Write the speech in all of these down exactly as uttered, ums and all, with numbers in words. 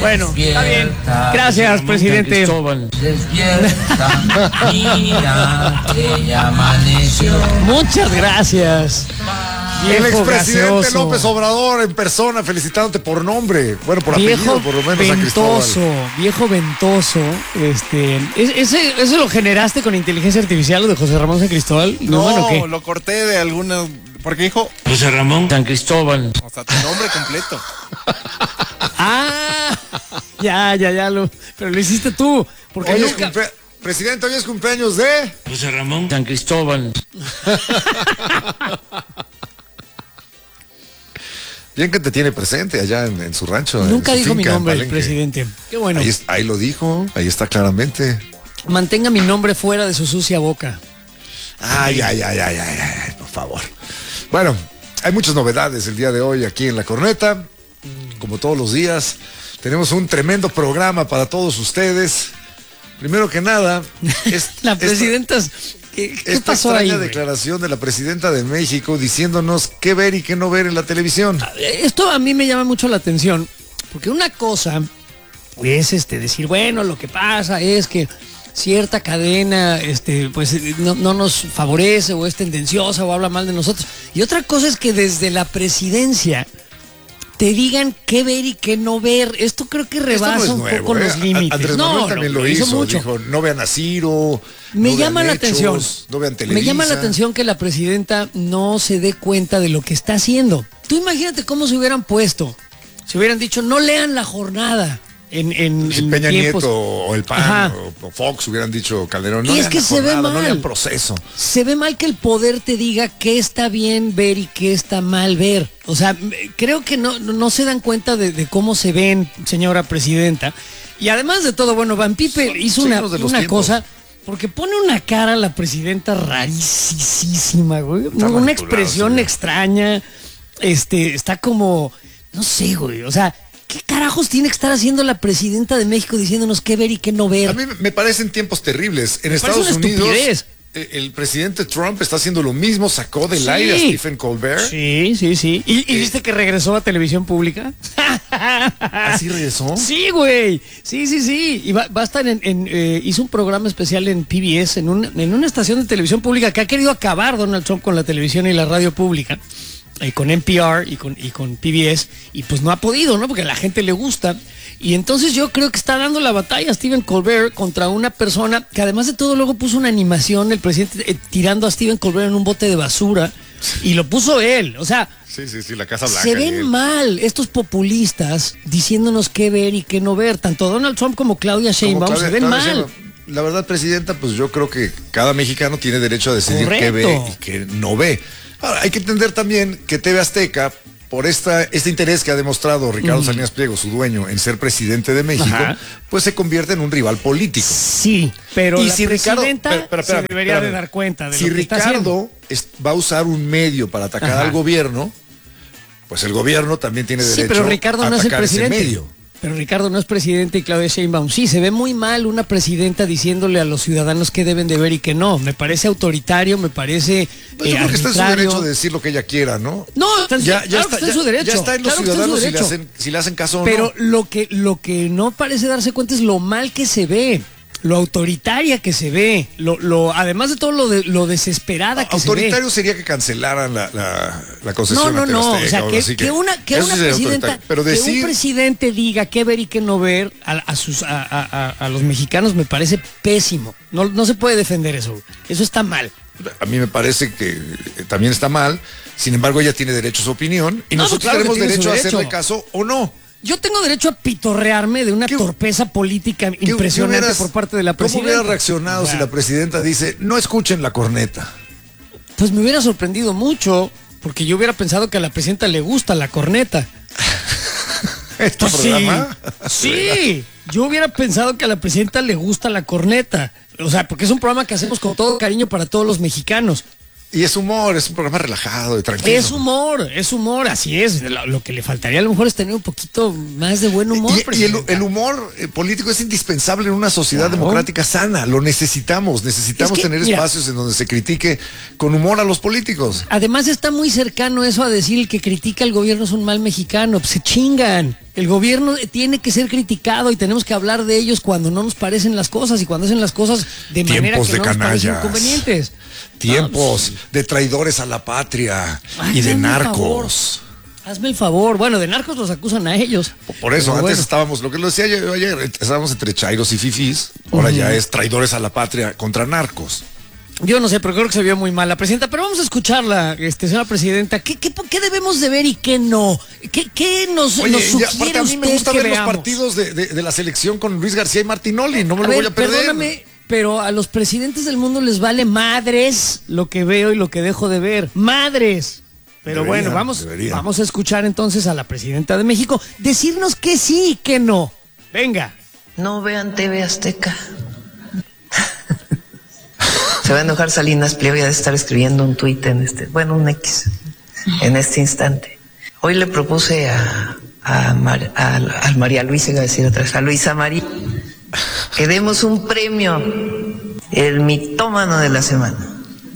Bueno, está bien. Gracias, presidente. Despierta, mira, que ya amaneció. Muchas gracias. El Viejo expresidente gaseoso. López Obrador en persona felicitándote por nombre. Bueno, por Viejo apellido, por lo menos a ventoso, Cristóbal. viejo ventoso. Este, ¿es- ese, ¿Eso lo generaste con inteligencia artificial, lo de José Ramón San Cristóbal? No, bueno, ¿qué? lo corté de alguna. Porque dijo, José Ramón San Cristóbal. o sea, tu nombre completo. Ah, ya, ya, ya. Lo, pero lo hiciste tú. Porque Hoy es nunca... cumple- Presidente, hoy es cumpleaños de... José Ramón San Cristóbal. Bien que te tiene presente allá en, en su rancho. Nunca en su dijo mi finca, en nombre el Palenque. presidente. Qué bueno. Ahí, es- ahí lo dijo, ahí está claramente. Mantenga mi nombre fuera de su sucia boca. Ay, ay, ay, ay, ay, ay, por favor. Bueno, hay muchas novedades el día de hoy aquí en La Corneta. Como todos los días, tenemos un tremendo programa para todos ustedes. Primero que nada, es, La esta- presidenta... ¿Qué, qué esta pasó ahí? extraña güey? declaración de la presidenta de México diciéndonos qué ver y qué no ver en la televisión. Esto a mí me llama mucho la atención, porque una cosa es este decir, bueno, lo que pasa es que cierta cadena este, pues, no, no nos favorece o es tendenciosa o habla mal de nosotros. Y otra cosa es que desde la presidencia te digan qué ver y qué no ver. Esto creo que Esto rebasa no es un nuevo, poco ¿eh? los límites. Andrés no, Manuel también lo, lo hizo, mucho. dijo, no vean a Ciro, Me no llama vean la Hechos, atención. no vean Televisa. Me llama la atención que la presidenta no se dé cuenta de lo que está haciendo. Tú imagínate cómo se hubieran puesto. Se hubieran dicho, no lean la jornada en, en, Si en Peña tiempos. Nieto o el P A N Ajá. o, o Fox hubieran dicho Calderón, no Y es lean que la se ve jornada, no mal. lean Proceso. Se ve mal que el poder te diga qué está bien ver y qué está mal ver. O sea, creo que no, no se dan cuenta de, de cómo se ven, señora presidenta. Y además de todo, bueno, Van Pipe Son hizo una, signos de los una tiempos. cosa, porque pone una cara a la presidenta rarísima, güey. Está Una manipulado, expresión sí. extraña. Este, está como, no sé, güey. O sea, ¿qué carajos tiene que estar haciendo la presidenta de México diciéndonos qué ver y qué no ver? A mí me parecen tiempos terribles. En Me parece Estados una Unidos, estupidez. eh, el presidente Trump está haciendo lo mismo, sacó del Sí. aire a Stephen Colbert. Sí, sí, sí. ¿Y, y Eh. viste que regresó a televisión pública? ¿Así regresó? Sí, güey. Sí, sí, sí. Y va, va a estar en, en, eh, hizo un programa especial en P B S, en, un, en una estación de televisión pública que ha querido acabar Donald Trump con la televisión y la radio pública, eh, con N P R y con, y con P B S, y pues no ha podido, ¿no? Porque a la gente le gusta. Y entonces yo creo que está dando la batalla Stephen Colbert contra una persona que además de todo luego puso una animación, el presidente eh, tirando a Stephen Colbert en un bote de basura, y lo puso él. O sea, Sí, sí, sí, la Casa Blanca. se y ven él. mal estos populistas diciéndonos qué ver y qué no ver. Tanto Donald Trump como Claudia Como Sheinbaum Claudia- se ven Claudia mal. Sheinbaum. La verdad, presidenta, pues yo creo que cada mexicano tiene derecho a decidir qué ve Correcto. y qué no ve. Ahora, hay que entender también que T V Azteca, por esta, este interés que ha demostrado Ricardo Salinas Pliego, su dueño, en ser presidente de México, Ajá. pues se convierte en un rival político. Sí, pero Y la si Ricardo- presidenta pero- pero se espérame, debería espérame. de dar cuenta de Si lo que está haciendo. Ricardo es- va a usar un medio para atacar Ajá. al gobierno, pues el gobierno también tiene Sí, derecho pero Ricardo a no es el atacar ese presidente. medio. Pero Ricardo no es presidente y Claudia Sheinbaum sí. Se ve muy mal una presidenta diciéndole a los ciudadanos qué deben de ver y qué no. Me parece autoritario, me parece Pues eh, yo creo que está en su arbitrario. derecho de decir lo que ella quiera, ¿no? No, está en su- Ya, ya claro que está, está en ya- su derecho. ya está en los Claro que está en su ciudadanos si le, derecho. hacen, si le hacen caso o Pero no. lo que, lo que no parece darse cuenta es lo mal que se ve, lo autoritaria que se ve, lo, lo, además de todo lo, de, lo desesperada que Autoritario se sería que cancelaran la, la, la ve. concesión. No, no, a no. TV O sea, Azteca, que, así que una, que eso una sí sería presidenta, autoritario. Pero que decir, un presidente diga qué ver y qué no ver a, a sus, a, a- a- a los mexicanos me parece pésimo. No, no se puede defender eso. Eso está mal. a mí me parece que eh, también está mal. Sin embargo, ella tiene derecho a su opinión y No, nosotros pues claro que tenemos tiene su derecho a derecho. hacerle caso o no. Yo tengo derecho a pitorrearme de una ¿Qué- torpeza política ¿Qué- impresionante qué hubieras- por parte de la ¿Cómo presidenta. hubiera reaccionado O sea, si la presidenta dice, no escuchen la corneta? Pues me hubiera sorprendido mucho, porque yo hubiera pensado que a la presidenta le gusta la corneta. ¿Este Pues sí, programa? sí, yo hubiera pensado que a la presidenta le gusta la corneta. O sea, porque es un programa que hacemos con todo cariño para todos los mexicanos. Y es humor, es un programa relajado y tranquilo. Es humor, es humor, así es. Lo, lo que le faltaría a lo mejor es tener un poquito más de buen humor. Y, y el, presidenta. el humor eh, político es indispensable en una sociedad Claro. democrática sana. Lo necesitamos. Necesitamos Es que, tener mira, espacios en donde se critique con humor a los políticos. Además está muy cercano eso a decir el que critica al gobierno es un mal mexicano. Pues se chingan. El gobierno tiene que ser criticado y tenemos que hablar de ellos cuando no nos parecen las cosas y cuando hacen las cosas de Tiempos manera que de no nos parecen canallas. convenientes. Tiempos de traidores a la patria Ay, y de hazme el narcos. Hazme el favor. Bueno, de narcos los acusan a ellos. Por eso, Pero antes bueno. estábamos, lo que lo decía yo ayer, estábamos entre chairos y fifís, ahora ya es traidores a la patria contra narcos. Yo no sé, pero creo que se vio muy mal la presidenta. Pero vamos a escucharla, este, señora presidenta. ¿Qué, qué, qué debemos de ver y qué no? ¿Qué, qué nos, Oye, nos y sugiere aparte a mí me usted gusta que ver los veamos? partidos de, de- de la selección con Luis García y Martinoli, no me A lo ver, voy a perder. perdóname, pero a los presidentes del mundo les vale madres lo que veo y lo que dejo de ver. Madres. Pero Debería, bueno, vamos, debería. vamos a escuchar entonces a la presidenta de México decirnos que sí y que no. Venga. No vean T V Azteca. Se va a enojar Salinas Pliego y ha de estar escribiendo un tuit en este, bueno, un X, en este instante. Hoy le propuse a, a, Mar- a, a María Luisa, iba a decir otra vez, a Luisa María, que demos un premio, el mitómano de la semana.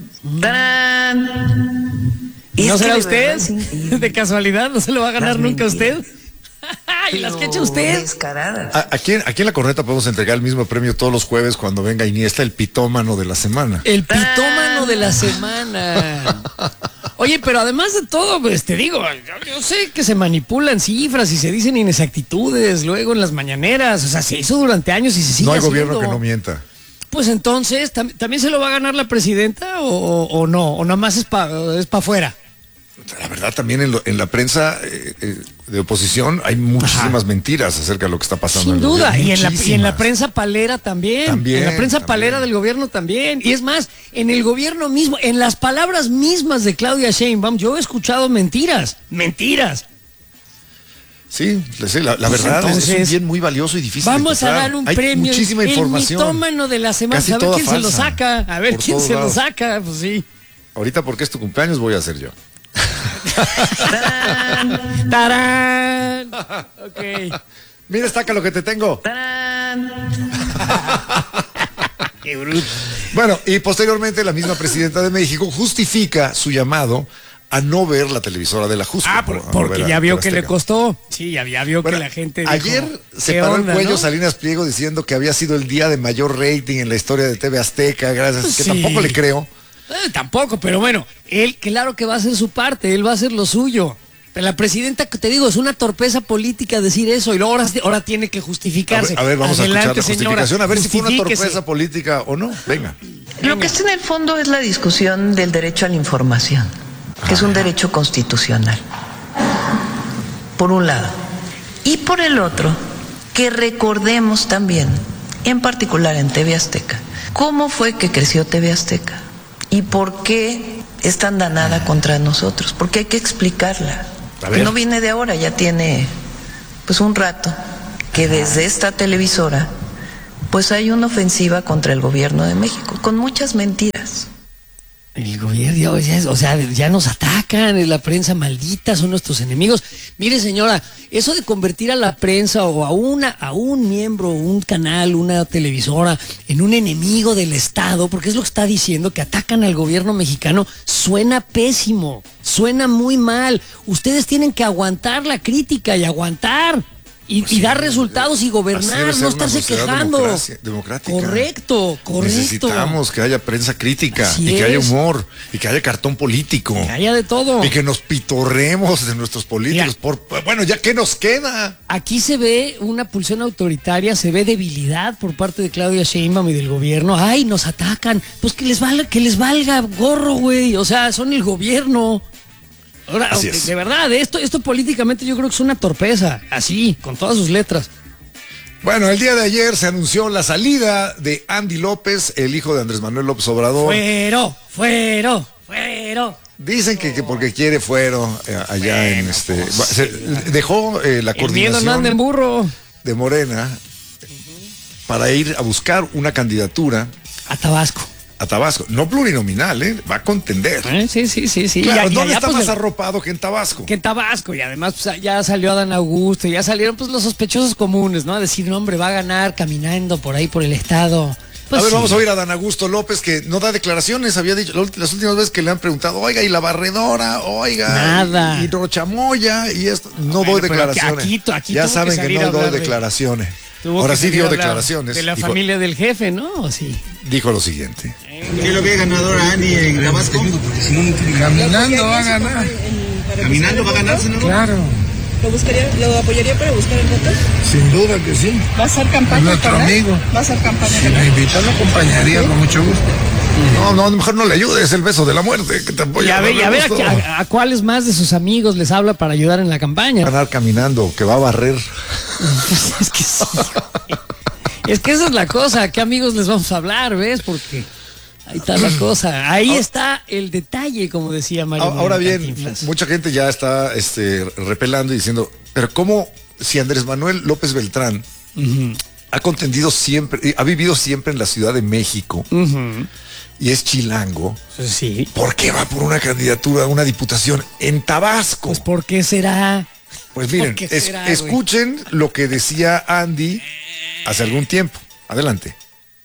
¡Tarán! Y ¿No es que será de usted? verdad es increíble. ¿De casualidad? ¿No se lo va a ganar Las nunca mentiras. usted? ¿Y las que echa Pero usted? descaradas. A- Aquí, en- aquí en la corneta podemos entregar el mismo premio todos los jueves cuando venga Iniesta, el pitómano de la semana. El pitómano de la semana. Oye, pero además de todo, pues te digo, yo, yo sé que se manipulan cifras y se dicen inexactitudes luego en las mañaneras. O sea, se hizo durante años y se sigue No hay gobierno haciendo. que no mienta. Pues entonces, ¿tam- ¿también se lo va a ganar la presidenta o, o- o no? ¿O nada más es para es pa afuera? La verdad, también en, lo- en la prensa eh, eh, de oposición hay muchísimas Ajá. mentiras acerca de lo que está pasando. Sin en el duda, gobierno. y en, la, y en la Muchísimas. prensa palera también, También, en la prensa también. palera del gobierno también, y es más, en el gobierno mismo, en las palabras mismas de Claudia Sheinbaum, yo he escuchado mentiras, mentiras. Sí, sí, la, la Pues verdad es- es, entonces, un bien muy valioso y difícil. de Vamos a encontrar. dar un Hay premio, muchísima el información. mitómano de la semana, Casi a ver toda quién se lo falsa, saca, a ver por quién todos se lo lados. saca, pues sí. Ahorita porque es tu cumpleaños voy a hacer yo. ¡Tarán! ¡Tarán! Ok. Mira, estaca lo que te tengo. ¡Tarán! Qué bruto. Bueno, y posteriormente la misma presidenta de México justifica su llamado a no ver la televisora de la justa. Ah, por- a no porque ver a- ya vio a que le Azteca. costó. Sí, ya, ya vio Bueno, que la gente dijo, ayer se ¿qué paró onda, el cuello no? Salinas Pliego diciendo que había sido el día de mayor rating en la historia de T V Azteca, gracias, Pues que sí. tampoco le creo. Eh, tampoco, pero bueno, él claro que va a hacer su parte, él va a hacer lo suyo. Pero la presidenta, que te digo, es una torpeza política decir eso y luego ahora, ahora tiene que A justificarse. ver, a ver, vamos Adelante, a escuchar la señora, justificación, a ver si fue una justifíquese. torpeza política o no. Venga. Lo que está en el fondo es la discusión del derecho a la información, que es un derecho constitucional, por un lado. Y por el otro, que recordemos también, en particular en T V Azteca, cómo fue que creció T V Azteca y por qué es tan danada contra nosotros, porque hay que explicarla. A ver. No viene de ahora, ya tiene pues un rato que desde esta televisora pues hay una ofensiva contra el gobierno de México, con muchas mentiras. El gobierno, ya es- o sea, ya nos atacan, en la prensa maldita, son nuestros enemigos. Mire, señora, eso de convertir a la prensa o a una, a un miembro, un canal, una televisora, en un enemigo del Estado, porque es lo que está diciendo, que atacan al gobierno mexicano, suena pésimo, suena muy mal. Ustedes tienen que aguantar la crítica y aguantar. Y, y dar resultados y Así gobernar, debe ser no una estarse sociedad quejando. democracia- democrática. Correcto, correcto. Necesitamos que haya prensa crítica Así y que haya es. humor y que haya cartón político. Que haya de todo. Y que nos pitorremos de nuestros políticos. Mira. Por, bueno, ya ¿qué nos queda? Aquí se ve una pulsión autoritaria, se ve debilidad por parte de Claudia Sheinbaum y del gobierno. Ay, nos atacan. Pues que les valga, que les valga gorro, güey. O sea, son el gobierno. Ahora, Así de, es. de verdad, esto, esto políticamente yo creo que es una torpeza. Así, con todas sus letras. Bueno, el día de ayer se anunció la salida de Andy López, el hijo de Andrés Manuel López Obrador. Fuero, fuero, fuero. Dicen que, que porque quiere fueron eh, allá en este. va- se- dejó eh, la El miedo no anda en coordinación burro. de Morena para ir a buscar una candidatura A Tabasco. a Tabasco. No plurinominal, ¿eh? Va a contender. ¿Eh? Sí, sí, sí, sí. Claro, Y- y ¿dónde allá, está pues, más le- arropado que en Tabasco? que en Tabasco, y además pues, ya salió Adán Augusto, ya salieron pues los sospechosos comunes, ¿no? A decir, no, hombre, va a ganar caminando por ahí por el estado, Pues a ver, sí. vamos a oír a Dan Augusto López, que no da declaraciones. Había dicho la ulti- las últimas veces que le han preguntado, oiga, y la barredora, oiga, Nada. y, y Rochamoya, y esto. No Bueno, doy pero declaraciones. aquí- aquí ya tuvo que saben que, salir a no doy hablar de- declaraciones. Tuvo Ahora que sí salir dio a hablar declaraciones. De la dijo, familia del jefe, ¿no? Sí. dijo lo siguiente. ¿Qué lo ve ganador a Andy en Tabasco? Caminando va a ganar. ¿Caminando va a ganar, senador? Claro, ¿Lo buscaría, lo apoyaría para buscar el voto? sin duda que sí. ¿Va a hacer campaña? Es nuestro para- amigo. ¿Va a hacer campaña? Si me invita, lo acompañaría con mucho gusto. No, no, mejor no le ayudes, el beso de la muerte, que te Y apoya. a ver, y a, ver a, Augusto. a- a cuáles más de sus amigos les habla para ayudar en la campaña. Ganar caminando, que va a barrer. Es que sí. Es que esa es la cosa. ¿A qué amigos les vamos a hablar, ves? Porque ahí está la cosa. Ahí está el detalle, como decía Mario. Ahora bien, Cantinflas. mucha gente ya está este, repelando y diciendo, pero ¿cómo si Andrés Manuel López Beltrán ha contendido siempre, ha vivido siempre en la Ciudad de México Ujú. y es chilango, Sí. ¿por qué va por una candidatura a una diputación en Tabasco? Pues ¿por qué será? Pues miren, ¿por qué es- será, güey? escuchen lo que decía Andy hace algún tiempo. Adelante.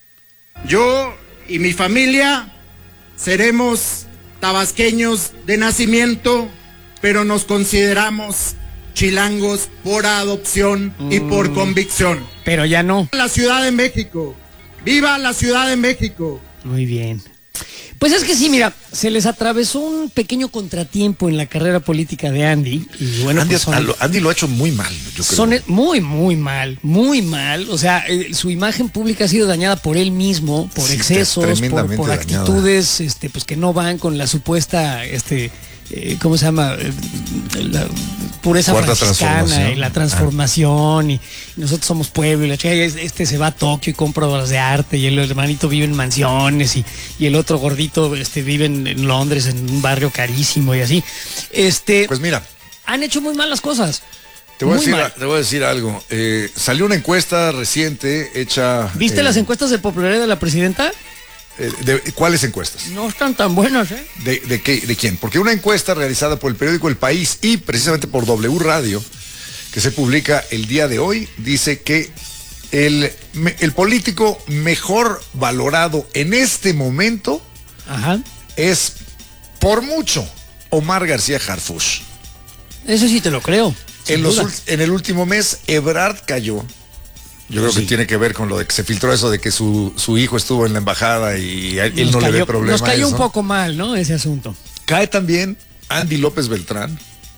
Yo y mi familia seremos tabasqueños de nacimiento, pero nos consideramos chilangos por adopción y por convicción. Pero ya no. La Ciudad de México. ¡Viva la Ciudad de México! Muy bien. Pues es que sí, mira, se les atravesó un pequeño contratiempo en la carrera política de Andy. Y bueno, Andy, pues son- a lo- Andy lo ha hecho muy mal, yo creo. Son e- muy, muy mal, muy mal. O sea, eh, su imagen pública ha sido dañada por él mismo, por Sí, excesos, por, tremendamente por dañada. actitudes este, pues que no van con la supuesta, este, eh, ¿cómo se llama? Eh, la pureza Cuarta franciscana transformación. y la transformación. Y nosotros somos pueblo. Y la chica, este se va a Tokio y compra obras de arte. Y el hermanito vive en mansiones. Y, y el otro gordito este, vive en, en Londres, en un barrio carísimo y así. Este, Pues mira, han hecho muy mal las cosas. te voy, a Muy decir, mal. te voy a decir algo. Eh, salió una encuesta reciente hecha... ¿Viste eh, las encuestas de popularidad de la presidenta? eh, de, ¿Cuáles encuestas? No están tan buenas, ¿eh? ¿De, de, qué, ¿De quién? Porque una encuesta realizada por el periódico El País y precisamente por W Radio, que se publica el día de hoy, dice que el, me- el político mejor valorado en este momento Ajá. es, por mucho, Omar García Harfuch. Eso sí te lo creo. sin En, los duda. ult- en el último mes, Ebrard cayó. Yo creo que tiene que ver con lo de que se filtró eso de que su, su hijo estuvo en la embajada y a él Nos no le cayó- ve problema. Nos cayó a eso. un poco mal, ¿no? Ese asunto. Cae también Andy López Beltrán.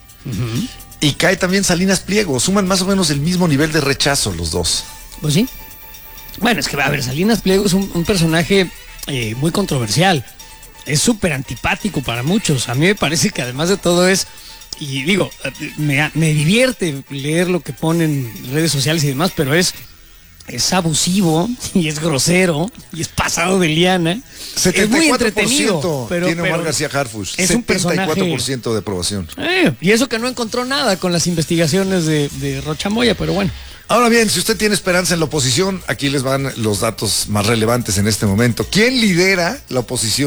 Y cae también Salinas Pliego. Suman más o menos el mismo nivel de rechazo los dos. Pues sí. Bueno, es que, a ver, Salinas Pliego es un, un personaje eh, muy controversial. Es súper antipático para muchos. A mí me parece que además de todo es, y digo, eh, me, me divierte leer lo que ponen en redes sociales y demás, pero es, es abusivo y es grosero y es pasado de liana. Es muy entretenido. Pero, tiene Omar pero García Harfuch. es un setenta y cuatro por personaje. ciento de aprobación. Eh, y eso que no encontró nada con las investigaciones de, de Rochamoya, pero bueno. Ahora bien, si usted tiene esperanza en la oposición, aquí les van los datos más relevantes en este momento. ¿Quién lidera la oposición?